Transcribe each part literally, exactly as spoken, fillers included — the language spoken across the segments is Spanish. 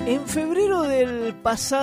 En febrero del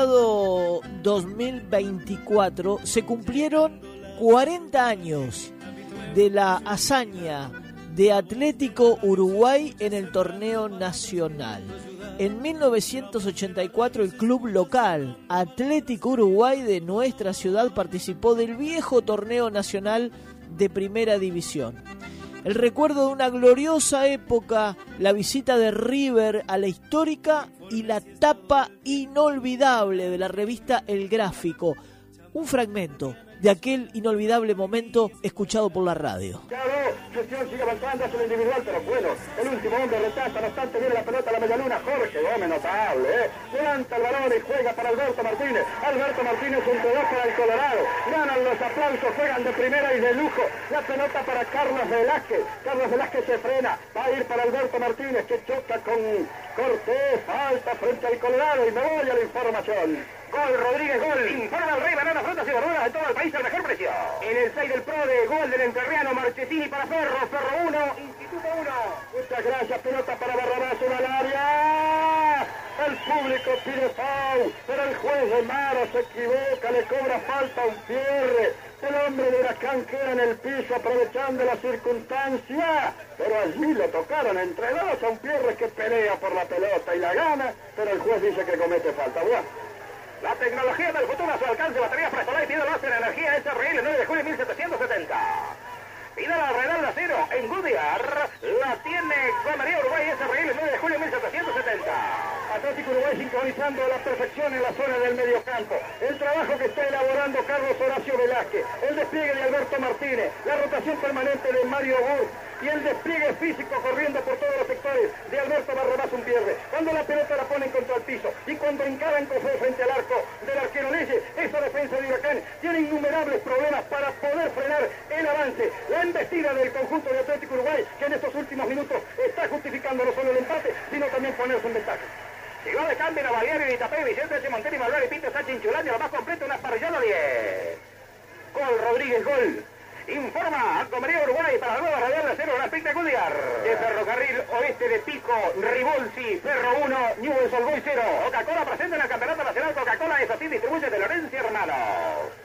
pasado dos mil veinticuatro se cumplieron cuarenta años de la hazaña de Atlético Uruguay en el torneo nacional. En mil novecientos ochenta y cuatro el club local Atlético Uruguay de nuestra ciudad participó del viejo torneo nacional de primera división. El recuerdo de una gloriosa época, la visita de River a la histórica y la tapa inolvidable de la revista El Gráfico. Un fragmento de aquel inolvidable momento escuchado por la radio. Claro, Gestión sigue avanzando hacia el individual, pero bueno, el último hombre retaza bastante bien la pelota a la medialuna. Jorge Gómez, notable, ¿eh? Levanta el balón y juega para Alberto Martínez. Alberto Martínez entregó para el Colorado. Ganan los aplausos, juegan de primera y de lujo. La pelota para Carlos Velázquez. Carlos Velázquez se frena. Va a ir para Alberto Martínez, que choca con Cortés. Falta frente al Colorado y me voy a la información. Gol, Rodríguez, gol. Informa el Rey Banana, frutas y verduras de todo el país al mejor precio. En el seis del Pro de gol del entrerriano Marchesini para Ferro. Ferro uno, Instituto uno. Muchas gracias, pelota para Barrabás en el área. El público pide foul, pero el juez de Maro se equivoca, le cobra falta, un cierre. El hombre de Huracán queda en el piso aprovechando la circunstancia, pero allí lo tocaron entre dos a un Pierre que pelea por la pelota y la gana, pero el juez dice que comete falta. Bueno. La tecnología del futuro a su alcance, batería Prestolay, pide la de energía S R L nueve de julio de mil setecientos setenta. Pide la Redal de acero en Goodyear, la tiene Comería Uruguay S R L nueve de julio de mil setecientos setenta. Atlético Uruguay sincronizando a la perfección en la zona del mediocampo. El trabajo que está elaborando Carlos Horacio Velázquez, el despliegue de Alberto Martínez, la rotación permanente de Mario Burr y el despliegue físico corriendo por todos los sectores de Alberto Barrabás un pierde. Cuando la pelota la ponen contra el piso y cuando encaran con fe frente al arco del arquero Leyes, esa defensa de Huracán tiene innumerables problemas para poder frenar el avance. La embestida del conjunto de Atlético Uruguay, que en estos últimos minutos está justificando no solo el empate, sino también ponerse en ventaja. Llegó de cambio a Baleario y Itapé, Vicente de Montero y Malvar y Pinto Sánchez Inchulania, lo más completo, una parrillada diez. Gol, Rodríguez, gol. Informa a Comería Uruguay para la nueva radial de acero, la Picta Goodyear. De Ferrocarril Oeste de Pico, Ribolsi, Ferro uno, Newell's Old Boys cero. Coca-Cola presente en el Campeonato Nacional. Coca-Cola es así, distribuye de Lorenzo Hermanos.